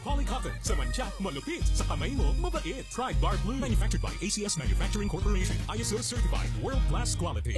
Polly Cotton, sa mancha, malupit, sa kamay mo, mabait. Pride Bar Blue, manufactured by ACS Manufacturing Corporation. ISO certified, world-class quality.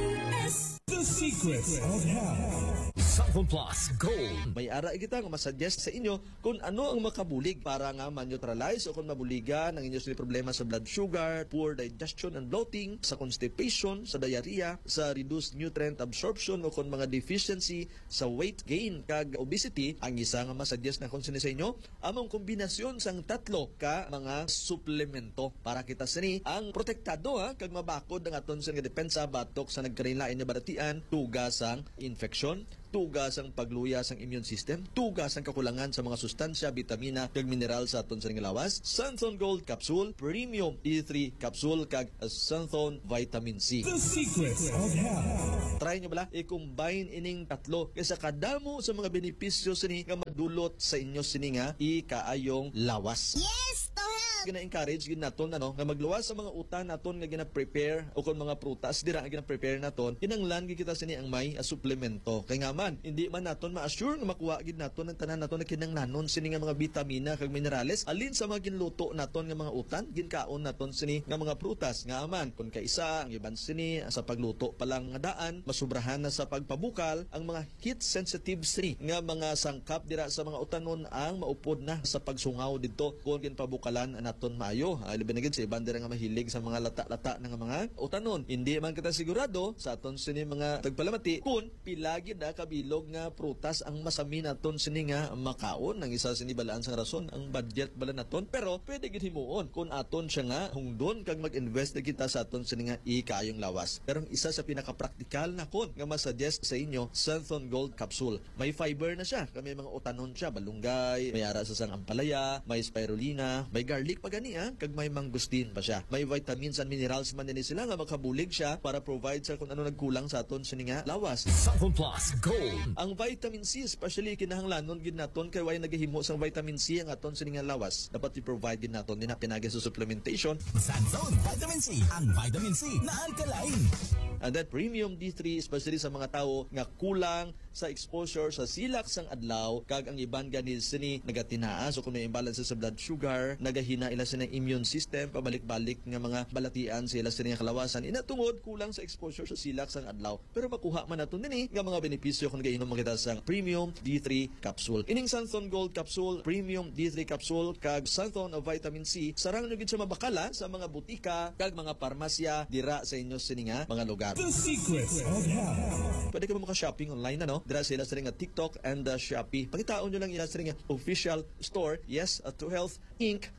ACS. The secrets of health. Cellphone Plus Gold. May ara kita nga masuggest sa inyo kung ano ang makabulig para nga ma-neutralize o kung mabuligan ang inyong problema sa blood sugar, poor digestion and bloating, sa constipation, sa diarrhea, sa reduced nutrient absorption o kung mga deficiency sa weight gain kag obesity. Ang isa nga masuggest na kung sino sa inyo among kombinasyon sang tatlo ka mga suplemento para kita sini ang protektado kag mabakod ang aton sa depensa batok sa nagkarinlain nga baratian, tugas ang infection, tugas ang pagluya sang immune system, tugas ang kakulangan sa mga sustansya, vitamina, kag mineral sa aton sa lawas. Santon Gold Capsule, Premium D3 Capsule, kag Santon Vitamin C. The secrets of health. Try nyo bala, i-combine ining tatlo kaysa kadamo sa mga benepisyo sini nga madulot sa inyo sini nga ikaayong lawas. Yes, to help! Gina-encourage gid naton nga magluwas sa mga utan naton nga gina-prepare o kung mga prutas dira nga gina-prepare naton, kinanglan gid kita sini ang may suplemento. Kay nga man, hindi man naton ma-assure nga makuha gid naton ang tanan naton na kinanglanon sini nga mga vitamina kag minerales alin sa mga ginluto naton nga mga utan, ginkaon naton sini nga mga prutas. Nga man, kung kaisa ang iban sini sa pagluto pa lang nga daan, masubrahan na sa pagpabukal ang mga heat sensitive sini nga mga sangkap dira sa mga utanon ang maupod na sa pagsungaw didto kung ginpabukalan naton maayo. Labi na gid sa iban dira nga mahilig sa mga lata-lata nga mga utanon. Hindi man kita sigurado sa aton sini mga tagpalamati kung pila gid kabilog nga prutas ang masami naton sini nga makaon. Ang isa sini balaan sa rason ang budget bala naton, pero pwede gid himuon kung aton siya nga hungdon kag mag-invest na kita sa aton sini nga ikayong lawas. Pero ang isa sa pinaka-praktikal na kon nga masuggest sa inyo, Santon Gold Capsule. May fiber na siya, kami mga utanon siya, balunggay, may ara sa sang ampalaya, may spirulina, may garlic pa gani kag may mangustin pa siya. May vitamins and minerals man din sila nga makabulig siya para provide sa kung ano nagkulang sa aton sini nga lawas. Cellphone Plus Gold. Ang vitamin C, especially kinahanglanon gid naton kay way nagahimo sang vitamin C ang aton sini nga lawas. Dapat i-provide din naton din pinagi sa supplementation. Santon Vitamin C, ang vitamin C na alkaline. And that Premium D3, especially sa mga tao nga kulang sa exposure sa silak sang adlaw kag ang iban ganil sini nagatinaa, so kung may imbalance sa blood sugar, nagahina ila sa immune system, pabalik-balik nga mga balatian sila sa nga kalawasan inatungod kulang sa exposure sa silak sang adlaw. Pero makuha man naton dinhi nga mga benepisyo kung nagainom kita sang Premium D3 Capsule. Ining Santon Gold Capsule, Premium D3 Capsule kag Santon of Vitamin C, sarang nyo gid sa mabakala sa mga butika kag mga parmasya dira sa inyo sini nga mga lugar. The secrets of health. Pwede ka ba maka-shopping online no? Dira sila sa nga TikTok and Shopee. Pangitaon nyo lang ila sa nga official store. Yes, To Health Inc.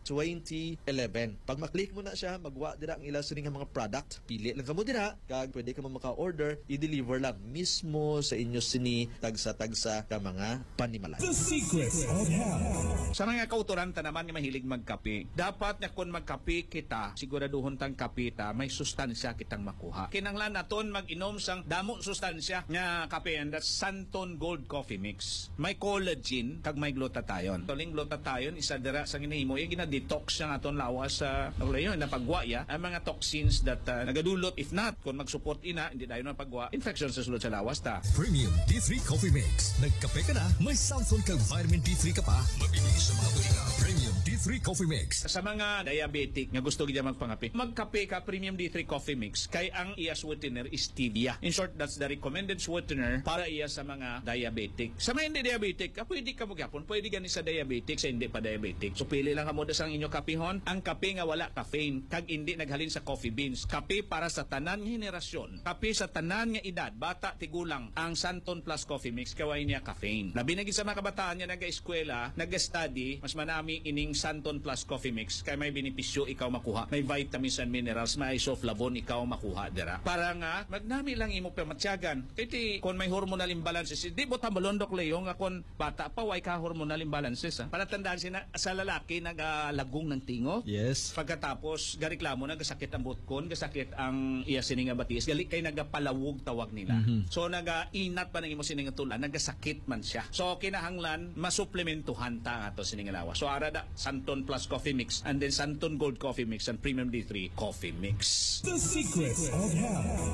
2011. Pag maklik mo na siya, magwa dira ang ila sa nga mga product. Pili lang ka mo dira. Kag pwede ka mo maka-order, i-deliver lang mismo sa inyo sini tagsa-tagsa ka mga panimalay. The secrets of health. Sa mga kauturanta naman nga mahilig magkape, dapat na kung magkape kita, siguraduhon tang kape ta, may sustansya kitang makuha. Kinanglan naton mag-inom sang damong sustansya nga kape, and that's Santon Gold Coffee Mix. May collagen kag may glutathione. Toling glutathione isa dira sa ginahimo gina-detox siya aton lawas sa napagwa ang mga toxins that nagadulot, if not kung mag-support ina hindi dayon napagwa infection sa sulod sa lawas ta. Premium D3 Coffee Mix. Nagkape ka na, may Santon kag vitamin D3 ka pa. Mabibili sa mga butika. Premium D3 Coffee Mix. Sa mga diabetic nga gusto gid magpangape, magkape ka Premium D3 Coffee Mix kay ang iya sweetener is stevia. In short, that's the recommended sweetener para iya sa mga diabetic. Sa mga hindi diabetic, pwede ka magyapon, pwede gani sa diabetic, sa hindi pa diabetic. So pili lang kamo sa inyo kapihon, ang kape nga wala caffeine kag hindi naghalin sa coffee beans. Kape para sa tanan nga henerasyon. Kape sa tanan nga edad, bata tigulang, ang Santon Plus Coffee Mix kaway niya caffeine. Labi na gid sa mga kabataan nga naga-eskwela, naga-study, mas manami ining Santon Plus Coffee Mix kay may benepisyo ikaw makuha. May vitamins and minerals, may isoflavone ikaw makuha dira. Para nga magnami lang imo pamatyagan. Kay kung may hormonal imbalances, di mo tambalondok leyo nga kung bata pa way ka hormonal imbalances. Para tandaan sa lalaki nagalagong ng tingo. Yes. Pagkatapos gareklamo nagasakit ang butkon, gasakit ang iya sini nga batis, gali kay nagapalawog tawag nila. So nagainat pa nang imo sini nga tulan, nagasakit man siya. So kinahanglan masuplementuhan ta ato sini nga lawas. So arada Santon Plus Coffee Mix and then Santon Gold Coffee Mix and Premium D3 Coffee Mix. The secrets of health.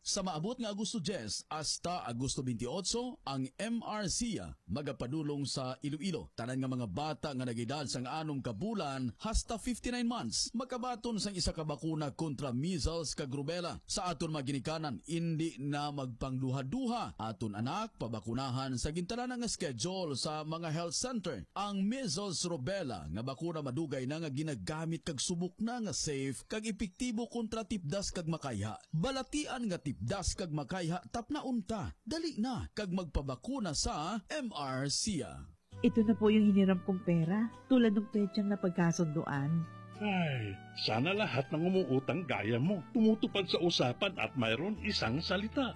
Sa maabot nga Agosto 10 hasta Agosto 28, ang MRCA magapadulong sa Iloilo. Tanan nga mga bata nga nagedad sang 6 ka bulan hasta 59 months makabaton sang isa ka bakuna kontra measles kag rubella. Sa aton maginikanan, hindi na magpangduha-duha. Aton anak pabakunahan sa gintanan nga schedule sa mga health center. Ang measles rubella nga bakuna madugay na nga ginagamit kag subok na nga safe kag epektibo kontra tipdas kag makayha. Balatian nga tipdas kag makayha tapna unta, dali na kag magpabakuna sa MRCA. Ito na po yung hiniram kong pera, tulad ng petsang na pagkasunduan. Ay, sana lahat ng umuutang gaya mo tumutupad sa usapan at mayroon isang salita.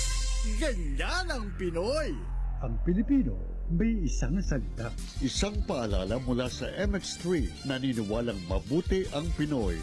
Ganyan ang Pinoy! Ang Pilipino may isang salita. Isang paalala mula sa MX3, naniniwalang mabuti ang Pinoy.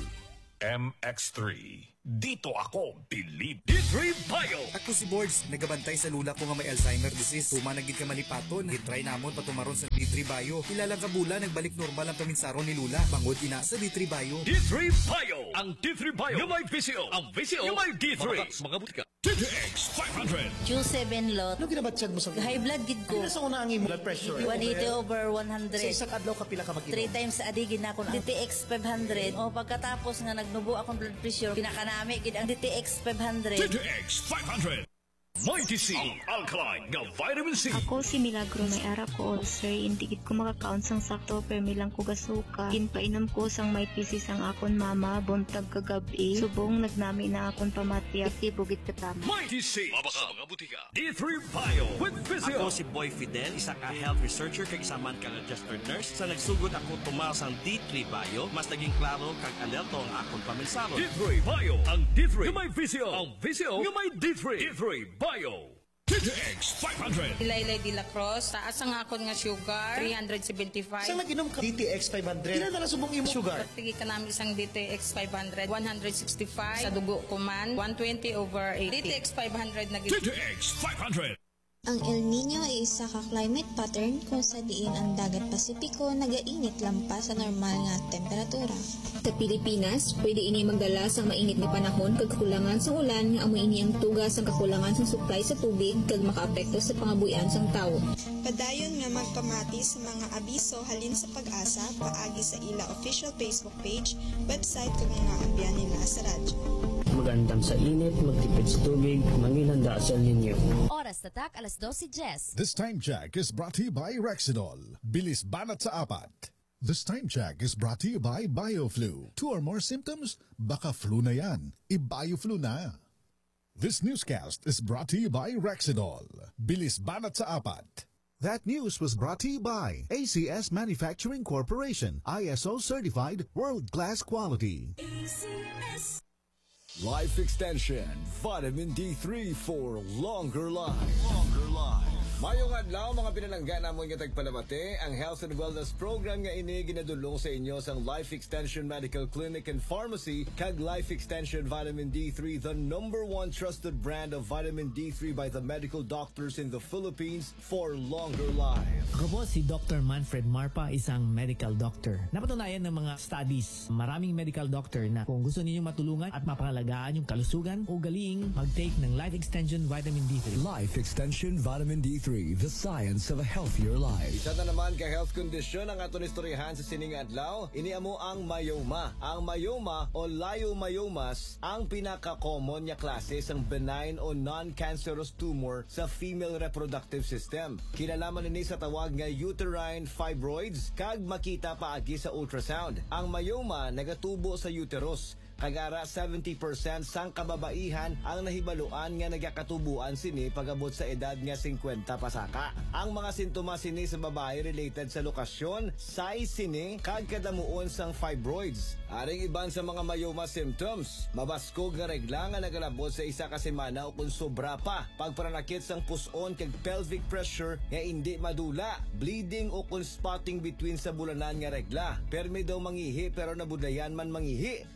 MX3. Dito ako, believe. D3 Bio! Ako si Boards, nagabantay sa lula ko nga may Alzheimer disease. Tumanagid ka malipaton, gitry namon patumaron sa D3 Bio. Ilalang kabula, nagbalik normal ang paminsaron ni Lula. Bangod ina sa D3 Bio. D3 Bio! Ang D3 Bio, yung may VCO. Ang VCO, yung may D3. Mga butika. TTX 500. Q7 lot. Ano ginabatsyag mo sa High blood gid ko. Nasa una ang imo blood pressure? 180/100. Sa isang adlaw ka pila ka mag-inom? 3 times a day gid na ako. DTX 500. O pagkatapos nga nagnubo akong blood pressure, pinakanami gid ang DTX 500. TTX 500. Mighty C, ang alkaline nga vitamin C. Ako si Milagro, may ara ko ulcer. Hindi gid ko makakaon sang sakto, permi lang ko gasuka. Ginpainom ko sang may pisis ang akon mama, buntag kagabi. Subong nagnami na akon pamatya, tibugit katama. Mighty C, mabaka mga butika. D3 Bio with Physio. Ako si Boy Fidel, isa ka health researcher kag isa man ka registered nurse. Sa nagsugod ako tumaw sang D3 Bio, mas naging klaro kag alerto ang akon paminsaro. D3 Bio, ang D3 yung may Physio. Ang Physio yung may D3. D3 Bio. TTX 500. Ilaylay de la Cruz, taas ang akon nga sugar, 375. Saan nag-inom ka? DTX 500. Ilan na subong imo sugar? Pagtigi ka namin isang DTX 500, 165. Sa dugo ko man, 120/80. DTX 500 na gid. TTX 500. Ang El Niño ay isa ka climate pattern kung sa diin ang dagat Pasipiko nagainit lampas sa normal nga temperatura. Sa Pilipinas, pwede ini magdala sa mainit nga panahon kag kakulangan sa ulan nga amo ini ang tugas ang kakulangan sa supply sa tubig kag makaapekto sa pangabuhian sang tawo. Padayon nga magpamati sa mga abiso halin sa pag-asa paagi sa ila official Facebook page, website kag mga ambiyan nila sa radyo. Magandam sa init, magtipid sa tubig, mangilanda sa linyo. Oras tatak alas 12:10. This time check is brought to you by Rexidol. Bilis banat sa apat. This time check is brought to you by BioFlu. 2 or more symptoms? Baka flu na yan. I-BioFlu na. This newscast is brought to you by Rexidol. Bilis banat sa apat. That news was brought to you by ACS Manufacturing Corporation. ISO certified world-class quality. ACS. Life Extension, Vitamin D3 for longer life. Longer life. Mayong adlaw mga pinalangga namon nga tagpalamate ang Health and Wellness Program nga ini ginadulong sa inyo sang Life Extension Medical Clinic and Pharmacy kag Life Extension Vitamin D3, the #1 trusted brand of vitamin D3 by the medical doctors in the Philippines for longer life. Ako po si Dr. Manfred Marpa, isang medical doctor. Napatunayan ng mga studies, maraming medical doctor na kung gusto ninyong matulungan at mapangalagaan yung kalusugan o galing, mag-take ng Life Extension Vitamin D3. Life Extension Vitamin D3, the science of a healthier life. Isa na naman ka health condition ang aton istoryahan sa sining adlaw. Ini amo ang myoma. Ang myoma o leiomyomas ang pinaka-common nga klase sang benign o non-cancerous tumor sa female reproductive system. Kinalaman ini sa tawag nga uterine fibroids kag makita paagi sa ultrasound. Ang myoma nagatubo sa uterus. Kagara 70% sang kababaihan ang nahibaluan nga nagakatubuan sini pagabot sa edad nga 50 pasaka. Ang mga sintomas sini sa babae related sa lokasyon, size sini kag kadamuon sang fibroids. Aring iban sa mga myoma symptoms, mabaskog nga regla nga nagalabot sa isa ka semana o kung sobra pa, pagparanakit sang puson kag pelvic pressure nga hindi madula, bleeding o kung spotting between sa bulanan nga regla. Permi daw mangihi pero nabudayan man mangihi, constipation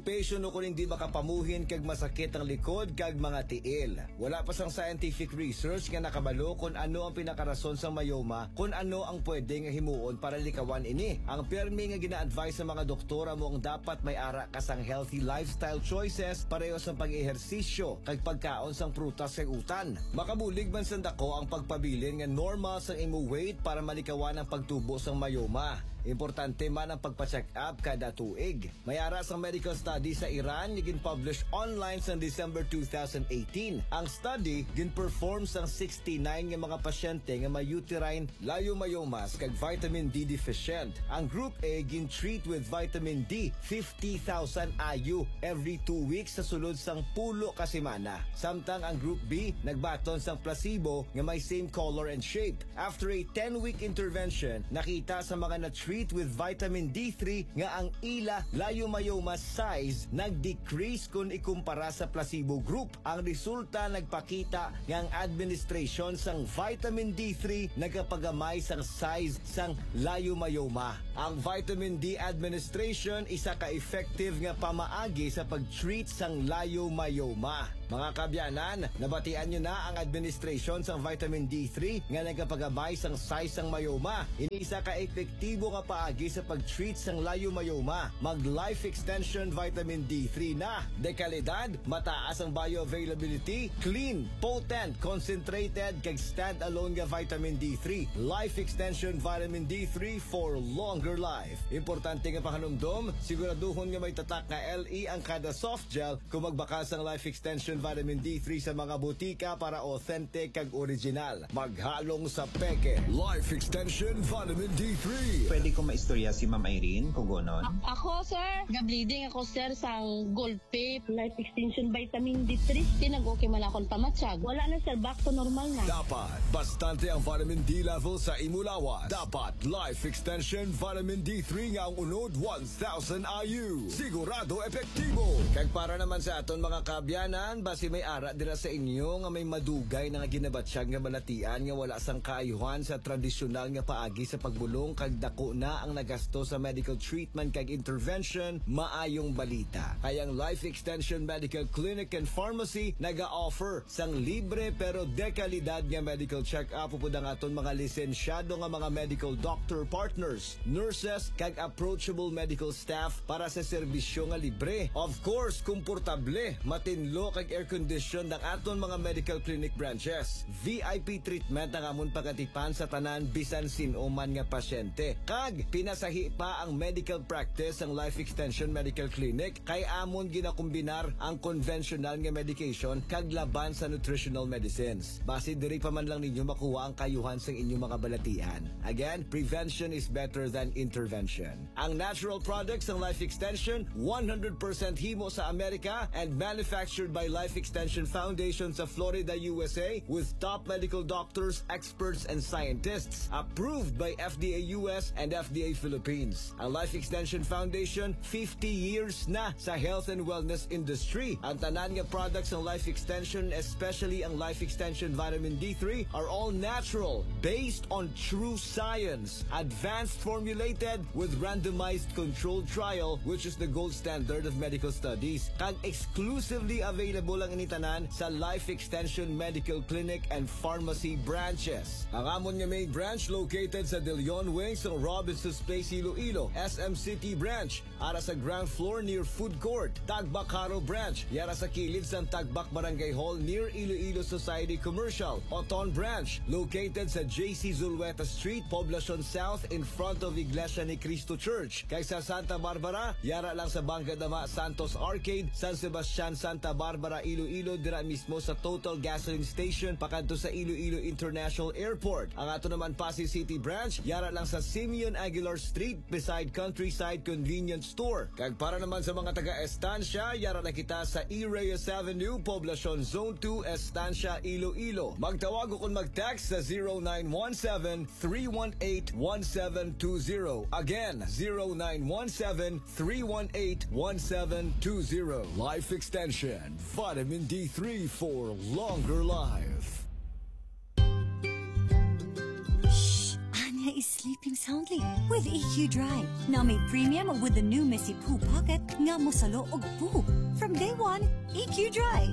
constipation o kung hindi makapamuhin kag masakit ang likod kag mga tiil. Wala pa sang scientific research nga nakabalo kung ano ang pinakarason sa mayoma, kung ano ang pwede nga himuon para likawan ini. Ang permi nga gina-advise sa mga doktora mo ang dapat may ara ka sang healthy lifestyle choices pareho sa pag-ehersisyo kag pagkaon sang prutas kag utan. Makabulig man sa dako ang pagpabilin nga normal sang imo weight para malikawan ang pagtubo sang mayoma. Importante man ang pagpa-check up kada tuig. May ara sang medical study sa Iran nga gin-publish online sa December 2018. Ang study gin-perform sang 69 nga mga pasyente nga may uterine leiomyomas kag vitamin D deficient. Ang group A gin-treat with vitamin D 50,000 IU every 2 weeks sa sulod sang 10 ka semana. Samtang ang group B nagbaton sang placebo nga may same color and shape. After a 10-week intervention, nakita sa mga na-treat with vitamin D3 nga ang ila leiomyoma size nag-decrease kung ikumpara sa placebo group. Ang resulta nagpakita nga ang administration sang vitamin D3 nagapagamay sang size sang leiomyoma. Ang vitamin D administration isa ka effective nga pamaagi sa pag-treat sang leiomyoma. Mga kabyanan, nabatian nyo na ang administration sang vitamin D3 nga nagapagabay sang size sang myoma. Ini isa ka epektibo nga paagi sa pag-treat sang leiomyoma. Mag-life extension vitamin D3 na. De kalidad, mataas ang bioavailability, clean, potent, concentrated, kag stand-alone nga vitamin D3. Life extension vitamin D3 for longer life. Importante nga pakanumdom, siguraduhon nga may tatak nga LE ang kada soft gel kung magbakas ang life extension vitamin D3 sa mga butika para authentic kag original. Maghalong sa peke. Life extension vitamin D3. Pwede ko maistorya si Ma'am Irene kung gano'n? Ako, sir, ga-bleeding ako, sir, sa gold pape, life extension vitamin D3. Tinag-okay man akong pamatsyag. Wala na, sir, back to normal na. Dapat bastante ang vitamin D level sa imulawas. Dapat life extension vitamin D3 nga ang unod 1,000 IU. Sigurado epektibo. Kag para naman sa aton mga kabyanan, basi may ara dira sa inyo nga may madugay na nga ginabatsyag nga balatian nga wala sang kaayuhan sa tradisyonal nga paagi sa pagbulong kag dako na ang nagasto sa medical treatment kag intervention, maayong balita. Kayang Life Extension Medical Clinic and Pharmacy naga-offer sang libre pero dekalidad nga medical check-up upod ang aton mga lisensyado nga mga medical doctor partners, nurses kag approachable medical staff para sa serbisyo nga libre. Of course, komportable, matinlo kag air-conditioned ang aton mga medical clinic branches. VIP treatment ang amon pagatipan sa tanan bisan sino man nga pasyente. Kag pinasahi pa ang medical practice ang Life Extension Medical Clinic kay amon ginakombinar ang conventional nga medication kag laban sa nutritional medicines. Base diri pa man lang ninyo makuha ang kayuhan sa inyong mga balatian. Again, prevention is better than intervention. Ang natural products ng Life Extension 100% himo sa Amerika and manufactured by Life Extension Foundation sa Florida, USA with top medical doctors, experts, and scientists. Approved by FDA US and FDA Philippines. Ang Life Extension Foundation, 50 years na sa health and wellness industry. Ang tanan nga products ng Life Extension, especially ang Life Extension Vitamin D3, are all natural, based on true science, advanced formulated with randomized controlled trial, which is the gold standard of medical studies. Kag exclusively available ang initanan sa Life Extension Medical Clinic and Pharmacy branches. Ang amon nga main branch located sa De Leon Wings ng Robinson's Place, Iloilo. SM City branch, ara sa ground floor near Food Court. Tagbak Haro branch, yara sa kilid sa Tagbak Barangay Hall near Iloilo Society Commercial. Oton branch, located sa JC Zulueta Street, Poblacion South in front of Iglesia ni Cristo Church. Kaysa Santa Barbara, yara lang sa Bangka Dama Santos Arcade, San Sebastian, Santa Barbara, Iloilo, dira mismo sa Total Gasoline Station, pakanto sa Iloilo International Airport. Ang ato naman Pasig City branch, yara lang sa Simeon Aguilar Street beside Countryside Convenience Store. Kag para naman sa mga taga-Estancia, yara na kita sa E. Reyes Avenue, Poblacion Zone 2, Estancia, Iloilo. Magtawag o kung mag-text sa 0917-318-1720. Again, 0917-318-1720. Life Extension, Vitamin D3 for longer life. is sleeping soundly with EQ Dry. Now made premium with the new Messy Poo Pocket nga musalo og poo. From day one, EQ Dry.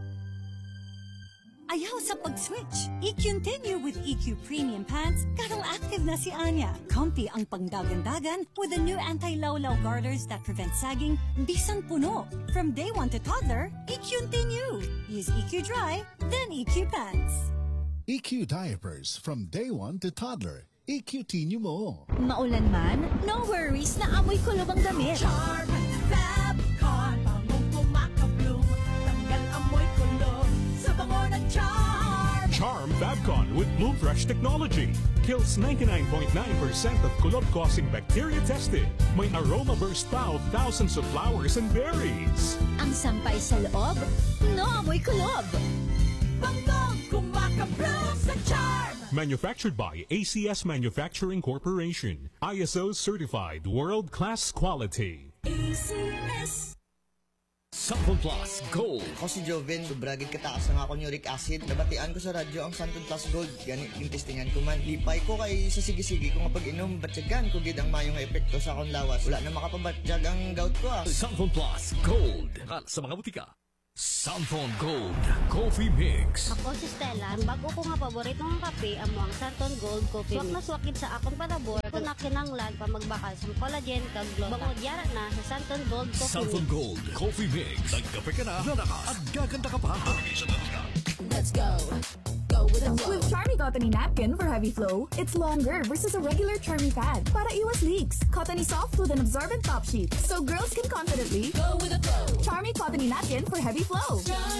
Ayaw sa pag-switch. I-continue with EQ Premium Pants. Karong active na si Anya. Comfy ang pangdagan-dagan with the new anti-lawlaw garters that prevent sagging. Bisan puno. From day one to toddler, I-continue. Use EQ Dry, then EQ Pants. EQ Diapers from day one to toddler. I-continue mo. Maulan man, no worries na amoy kulob ang damit. Charm Fabcon, bangong kumakabloom. Tanggal amoy kulob sa bango ng Charm. Charm Fabcon with Bloom Fresh technology. Kills 99.9% of kulob-causing bacteria tested. May aroma burst pa of thousands of flowers and berries. Ang sampay sa loob, no amoy kulob. Bangong kumakabloom sa Charm. Manufactured by ACS Manufacturing Corporation. ISO certified world-class quality. ACS. Santon Plus Gold. Ako si Joven, sobragid kataas ng akong uric acid. Nabatian ko sa radyo ang Santon Plus Gold. Ganit yung testingan ko man. Lipay ko kay sa sige-sige kung kapag inom, batyagan ko gid ang mayong epekto sa akong lawas. Wala na makapabatyag ang gout ko ah. Santon Plus Gold. Sa mga butika. Santon Gold Coffee Mix. Ako si Stella. Ang bago ko nga paboritong kape amo ang Santon Gold Coffee Mix. Swak na swakid sa akong panabor kung nakinanglan pa magbakal sa collagen kag glota. Bangod yara na sa Santon Gold Coffee Santon Mix. Gold Coffee Mix. Nagkape ka na, lalakas at gaganda ka pa. Let's go. Go with the flow. With Charmy Cottony Napkin for heavy flow, it's longer versus a regular Charmy pad. Para iwas leaks. Cottony soft with an absorbent top sheet, so girls can confidently go with the flow. Charmy Cottony Napkin for heavy flow.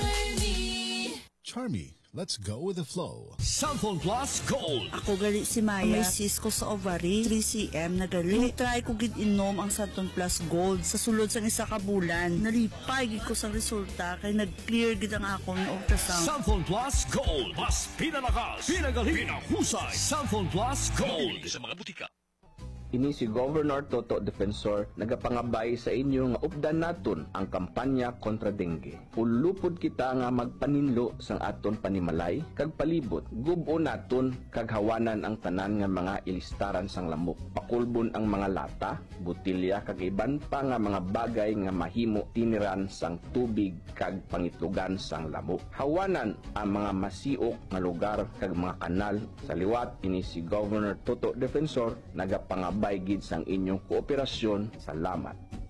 Charmy, let's go with the flow. Santon Plus Gold. Ako gali si Maya. May cyst ko sa ovary, 3cm na gali. Try ko gid inom ang Santon Plus Gold sa sulod sang isa ka bulan. Nalipay gid ko sa resulta kay nag-clear gid ang akong ultrasound. Santon Plus Gold. Mas pinalakas, pinagaling, pinahusay. Santon Plus Gold. Sa mga butika. Ini si Governor Toto Defensor nagapangabay sa inyo nga updan naton ang kampanya kontra dengue. Ulupod kita nga magpaninlo sang aton panimalay kag palibot. Gubo naton kag hawanan ang tanan nga mga ilistaran sang lamok. Pakulbon ang mga lata, butilya kag iban pa nga mga bagay nga mahimo tiniran sang tubig kag pangitlugan sang lamok. Hawanan ang mga masiok nga lugar kag mga kanal. Sa liwat ini si Governor Toto Defensor nagapangabay gid sang inyong kooperasyon. Salamat.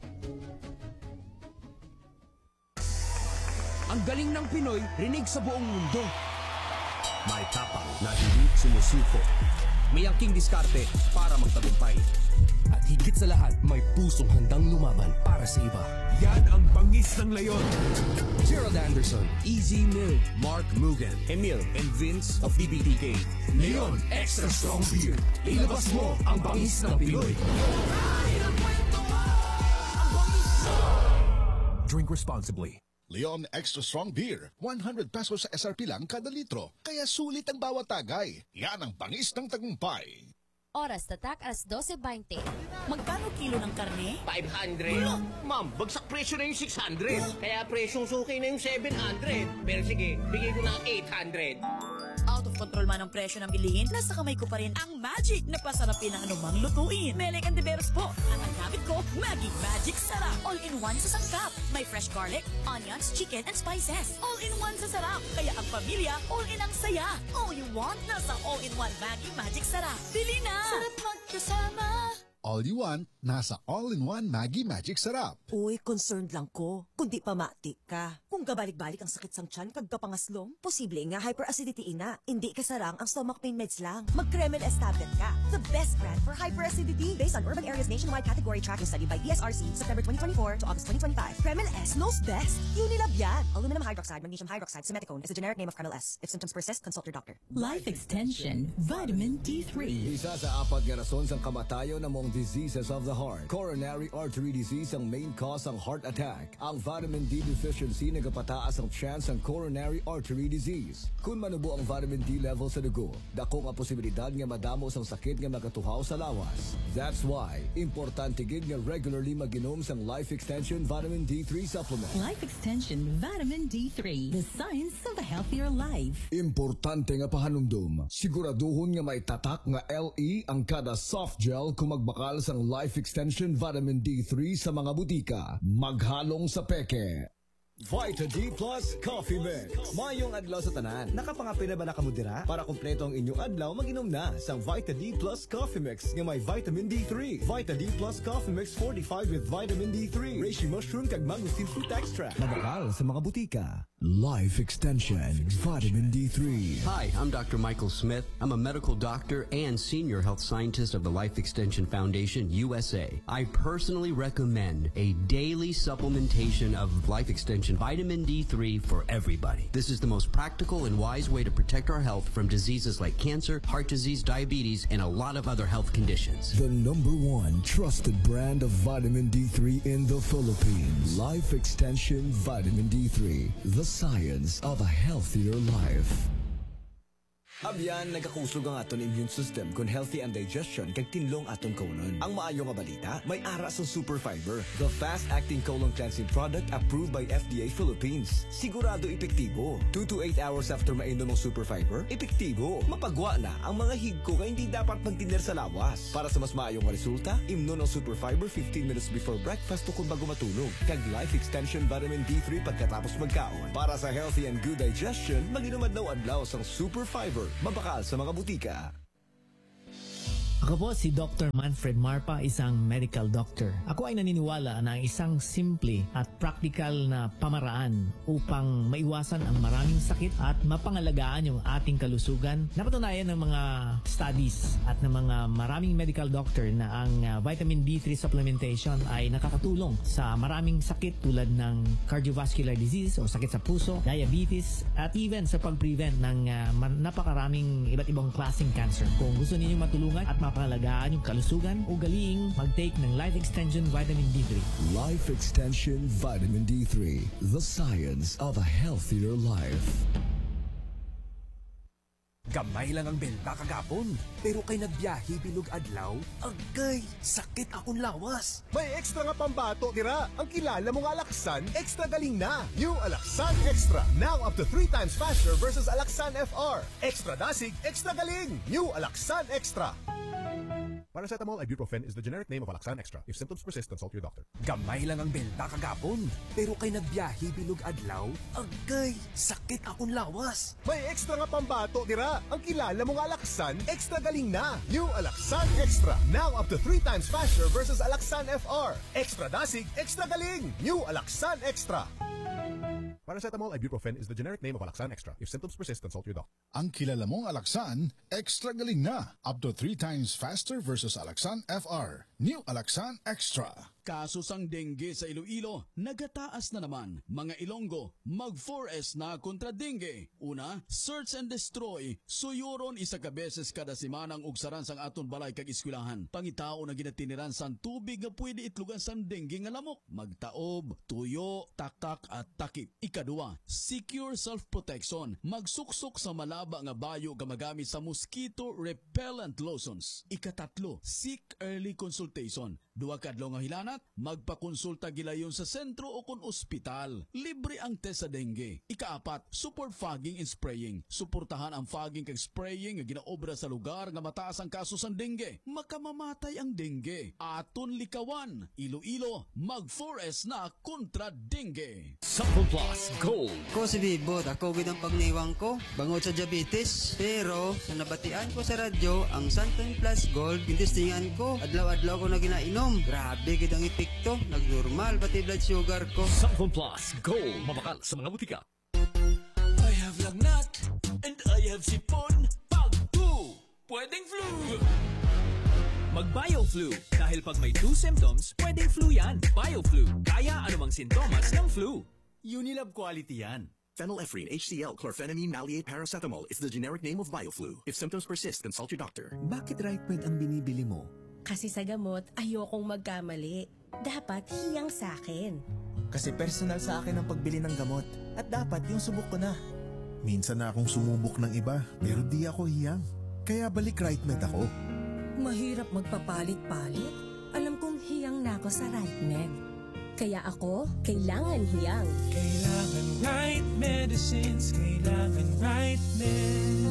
Ang galing ng Pinoy, rinig sa buong mundo. May tapang na hindi sumusuko. May angking diskarte para magtagumpay. At higit sa lahat, may pusong handang lumaban para sa iba. Yan ang bangis ng leyon. Gerald Anderson, Easy Mill, Mark Mugen, Emil, and Vince of BBTK. Leon Extra Strong Beer. Ilabas mo ang bangis ng Pinoy. Drink responsibly. Leon Extra Strong Beer, 100 pesos sa SRP lang kada litro. Kaya sulit ang bawat tagay. Yan ang bangis ng tagumpay. Oras tatak, alas 12:20. Magkano kilo ng karne? 500. Ma'am, bagsak presyo na yung 600. Kaya presyong suki na yung 700. Pero sige, bigay ko na 800. Out of control man ang presyo ng bilihin, nasa kamay ko pa rin ang magic na pasarapin ng anumang lutuin. Melek and Diveros po. At ang gamit ko, Maggi Magic Sarap. All-in-one sa sangkap. May fresh garlic, onions, chicken, and spices. All-in-one sa sarap. Kaya ang pamilya, all-in ang saya. All you want, nasa all-in-one Maggi Magic Sarap. Bili na! Sarap magkasama. All you want, nasa all-in-one Maggi Magic Sarap. Uy, concerned lang ko. Kundi pamati ka. Kung gabalik-balik ang sakit sang tiyan kag kapangaslong, posible nga hyperacidity ina. Hindi ka sarang ang stomach pain meds lang. Mag-Kremel S tablet ka. The best brand for hyperacidity. Based on Urban Areas Nationwide Category Tracking Study by ESRC, September 2024 to August 2025. Kremel S knows best. Unilab yan. Aluminum hydroxide, magnesium hydroxide, simeticone is a generic name of Kremel S. If symptoms persist, consult your doctor. Life Extension, Vitamin D3. Isa sa apat nga rason sang kamatayon na mong diseases of the heart. Coronary artery disease ang main cause ng heart attack. Ang vitamin D deficiency nagapataas ang chance ng coronary artery disease. Kung manubo ang vitamin D level sa dugo, dako nga posibilidad nga madamo sang sakit nga magatuhaw sa lawas. That's why, importante gid nga regularly mag-inom sang Life Extension Vitamin D3 supplement. Life Extension Vitamin D3, the science of a healthier life. Importante nga pahanumdum, siguraduhon nga may tatak nga LE ang kada soft gel kung magbakal sang Life Extension Vitamin D3 sa mga butika. Maghalong sa peke. Vita D Plus Coffee Mix. Mayong adlaw sa tanan. Nakapangapin na ba nakamudira? Para kumpleto ang inyong adlaw, mag-inom na sang Vita D Plus Coffee Mix nga may vitamin D3. Vita D Plus Coffee Mix fortified with vitamin D3. Reishi mushroom kag mangosteen fruit extract. Mabakal sa mga butika. Life Extension Vitamin D3. Hi, I'm Dr. Michael Smith. I'm a medical doctor and senior health scientist of the Life Extension Foundation, USA. I personally recommend a daily supplementation of Life Extension Vitamin D3 for everybody. This is the most practical and wise way to protect our health from diseases like cancer, heart disease, diabetes, and a lot of other health conditions. The #1 trusted brand of vitamin D3 in the Philippines. Life Extension Vitamin D3. The science of a healthier life. Abyan, nagakusog ang aton immune system kung healthy ang digestion kag tinlong aton kaunon. Ang maayo nga balita, may ara sa Super Fiber, the fast-acting colon cleansing product approved by FDA Philippines. Sigurado epektibo. 2 to 8 hours after mainom ang Super Fiber, epektibo. Mapagwa na ang mga higko nga hindi dapat magtiner sa lawas. Para sa mas maayong resulta, imnon ang Super Fiber 15 minutes before breakfast o kung bago matulog. Kag Life Extension Vitamin D3 pagkatapos magkaon. Para sa healthy and good digestion, mag-inom adlaw-adlaw sang Super Fiber. Mabakal sa mga butika. Ako po si Dr. Manfred Marpa, isang medical doctor. Ako ay naniniwala na isang simple at practical na pamaraan upang maiwasan ang maraming sakit at mapangalagaan yung ating kalusugan. Napatunayan ng mga studies at ng mga maraming medical doctor na ang vitamin D3 supplementation ay nakakatulong sa maraming sakit tulad ng cardiovascular disease o sakit sa puso, diabetes, at even sa pag-prevent ng napakaraming iba't ibang klaseng cancer. Kung gusto niyo matulungan at mapangalagaan yung kalusugan, ugaliing mag-take ng Life Extension Vitamin D3. Life Extension Vitamin D3, the science of a healthier life. Gamay lang ang benta kagapon, pero kay nagbiyahe bilog adlaw, agay, sakit akong lawas. May extra nga pambato dira. Ang kilala mong Alaxan, extra galing na. New Alaxan Extra. Now up to 3 times faster versus Alaxan FR. Extra dasig, extra galing. New Alaxan Extra. Paracetamol ibuprofen is the generic name of Alaxan Extra. If symptoms persist, consult your doctor. Gamay lang ang benta kagapon, pero kay nagbiyahe bilog adlaw, agay, sakit akong lawas. May extra nga pambato dira. Ang kilala mong Alaxan, extra galing na. New Alaxan Extra. Now up to 3 times faster versus Alaxan FR. Extra dasig, extra galing. New Alaxan Extra. Paracetamol ibuprofen is the generic name of Alaxan Extra. If symptoms persist, consult your doctor. Ang kilala mong Alaxan, extra galing na. Up to 3 times faster versus Alaxan FR. New Alaxan Extra. Kaso sang dengue sa Iloilo, nagataas na naman. Mga Ilonggo, mag-4S na kontra dengue. Una, search and destroy. Suyuron isa ka beses kada simanang ugsaran sang aton balay kag eskwelahan. Pangitao na ginatiniran sang tubig nga pwede itlugan sang dengue nga lamok. Magtaob, tuyo, taktak at takip. Ikadua, secure self-protection. Magsuksok sa malaba nga bayo nga magamit sa mosquito repellent lotions. Ikatatlo, seek early consultation. Duwa kadlaw nga hilanat, magpakonsulta gilayon sa sentro o kon ospital. Libre ang test sa dengue. Ikaapat, support fogging and spraying. Suportahan ang fogging kag spraying nga ginaobra sa lugar nga mataas ang kaso sa dengue. Makamamatay ang dengue. Aton likawan, Iloilo, mag-4S na kontra dengue. Sample Plus Gold. Ko si Bibot, ako ang pagniwang ko, bangod sa diabetes. Pero sa nabatian ko sa radyo, ang Santon Plus Gold, gintistingan ko, adlaw-adlaw ko na ginainom. Grabe kitang epekto, nagnormal pati blood sugar ko. Sample Plus Gold, mabakal sa mga butika. I have lagnat, and I have sipon. Pag 2, pwedeng flu. Mag-BioFlu. Dahil pag may 2 symptoms, pwedeng flu yan. BioFlu. Kaya anumang sintomas ng flu. Unilab quality yan. Phenylephrine, HCl, chlorphenamine, maleate, paracetamol is the generic name of BioFlu. If symptoms persist, consult your doctor. Bakit RightMed ang binibili mo? Kasi sa gamot, ayokong magkamali. Dapat hiyang sa akin. Kasi personal sa akin ang pagbili ng gamot. At dapat yung subok ko na. Minsan na akong sumubok ng iba, pero di ako hiyang. Kaya balik RightMed ako. Mahirap magpapalit-palit. Alam kong hiyang na ako sa RightMed. Kaya ako, kailangan hiyang. Kailangan right medicines, kailangan RightMed.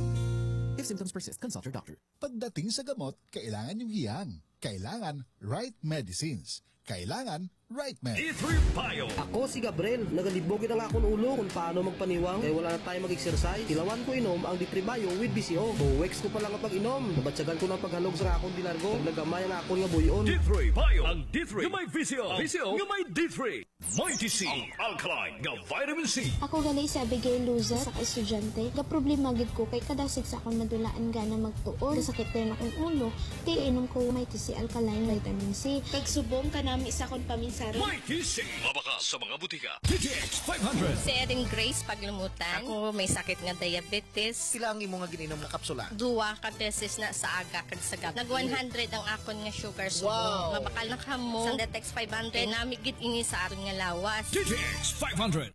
If symptoms persist, consult your doctor. Pagdating sa gamot, kailangan yung hiyang. Kailangan right medicines. Kailangan RightMed. D3 Bio. Ako si Gabriel. Nagalibogin ang akong ulo kung paano magpaniwang. Kaya wala na tayo mag-exercise. Tilawan ko inom ang D3 Bio with BCO. Buwex ko pa lang ang pag-inom. Nabatsagan ko ng paghalog sa akong dilargo. Naglagamay ang akong nga buyon. D3 Bio. Ang D3 nga may VCO. VCO nga may D3. Mighty C. Ang alkaline nga vitamin C. Ako ganay si Abigail Luza sa estudyante. Ga problema gid ko kay kadasig sa akong madulaan gana magtuon. Kasakit din akong ulo. Kaya inom ko Mighty C alkaline vitamin C. Kagsubong ka nami sa akong paminsara. Mighty C. Mabakas sa mga butika. DTX 500. Si Erin Grace paglumutan. Ako may sakit nga diabetes. Sila ang imo nga ginom na kapsula. Duwa ka beses na sa aga kag sa gabi. Nag 100 ang akon nga sugar subong. Wow. Mabakal na kamo. Sa DTX 500 nami gid ini sa aton nga lawas. DTX 500.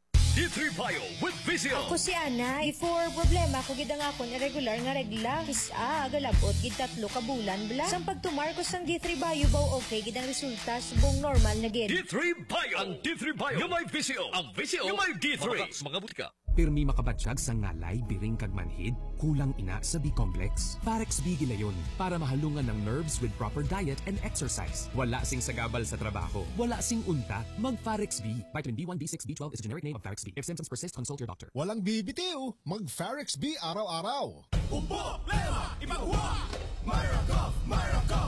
D3 Bio with VCO. Ako si Ana. Before problema ko gid ang akon irregular nga regla. Kisa galabot gid 3 ka bulan bla. Sang pagtumar ko sang D3 Bio baw okay gid ang resulta subong normal na gid. D3 Bio. Ang D3 Bio nga may VCO. Ang VCO nga may D3. Mga butika. Pirmi makabatsyag sa ngalay, biring kag manhid, kulang ina sa B-complex. Parex B gilayon para mahalungan ng nerves with proper diet and exercise. Wala sing sagabal sa trabaho. Wala sing unta. Mag-Parex B. Vitamin B1, B6, B12 is a generic name of Parex B. If symptoms persist, consult your doctor. Walang bibitiw. Mag-Parex B araw-araw. Umpo, lema, ipagwa! Myra Cuff, Myra Cuff!